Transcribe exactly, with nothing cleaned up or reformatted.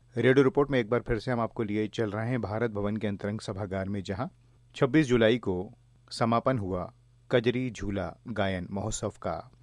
Radio report में एक बार फिर से हम आपको लिए चल रहे हैं भारत भवन के अंतरंग सभागार में, जहां छब्बीस जुलाई को समापन हुआ कजरी झूला गायन महोत्सव का।